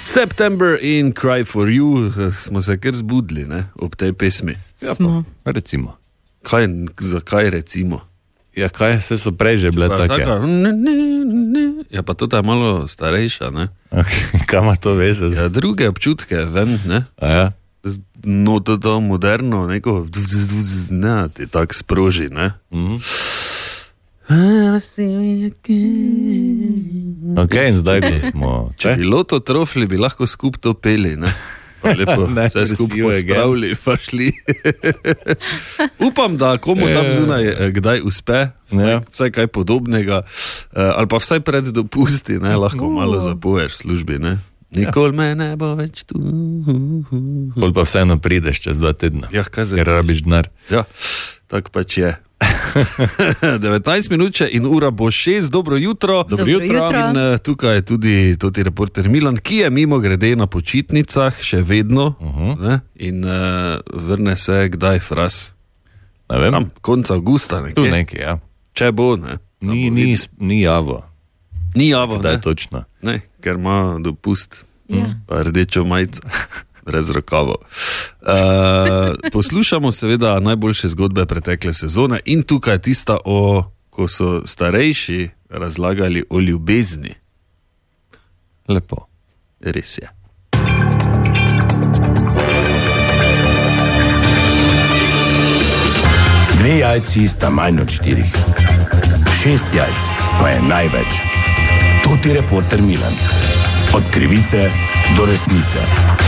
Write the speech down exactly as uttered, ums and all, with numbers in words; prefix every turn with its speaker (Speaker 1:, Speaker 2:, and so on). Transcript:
Speaker 1: September in Cry for You, smo se kar zbudili, ne, ob tej pesmi.
Speaker 2: Smo.
Speaker 3: Ja, recimo.
Speaker 1: Kaj, zakaj recimo?
Speaker 3: Ja, kaj, vse so prej že bile
Speaker 1: Pa
Speaker 3: take.
Speaker 1: taka, ne, ne, ne. Ja, pa to je malo starejša, ne.
Speaker 3: Okay, kaj ima to veze?
Speaker 1: Ja, druge občutke, ven, ne.
Speaker 3: A ja?
Speaker 1: No, to, to moderno, neko, ne, ti tak sproži, ne.
Speaker 3: Mhm. Ok, in zdaj, ko smo...
Speaker 1: Če bi Loto trofli, bi lahko skup to peli, ne? Pa lepo,
Speaker 3: Ne,
Speaker 1: vse skup
Speaker 3: presijo je
Speaker 1: pospravili, pa šli. Upam, da komu tam zunaj eh, kdaj uspe, vsaj,
Speaker 3: Ja.
Speaker 1: vsaj kaj podobnega, eh, ali pa vsaj pred dopusti, ne, lahko malo zapoješ v službi, ne? Nikoli me ne bo več tu.
Speaker 3: Pol pa vseeno prideš čez dva tedna,
Speaker 1: Ja, kaj zdaj?
Speaker 3: ker rabiš denar.
Speaker 1: Ja, tak pač je. devetnajst minut še in ura bo šest, dobro jutro.
Speaker 2: Dobro jutro.
Speaker 1: In uh, tukaj je tudi toti reporter Milan, ki je mimo grede na počitnicah še vedno, uh-huh. ne? In uh, vrne se kdaj, Fras?
Speaker 3: Ne vem,
Speaker 1: Tam, konca avgusta nekje.
Speaker 3: tu nekaj, ja.
Speaker 1: Če bo, ne?
Speaker 3: Ni, ni, ni javo,
Speaker 1: Ni javo,
Speaker 3: da
Speaker 1: ne?
Speaker 3: je točno.
Speaker 1: Ne, ker ima dopust,
Speaker 2: Ja.
Speaker 1: pa rdečo majico. Brez rokavo. Uh, poslušamo seveda najboljše zgodbe pretekle sezone in tukaj tista, o, ko so starejši razlagali o ljubezni.
Speaker 3: Lepo.
Speaker 1: Res je.
Speaker 4: Dve jajci sta manj od štirih. Šest jajc pa je največ. To ti reporter Milan. Od krivice do resnice.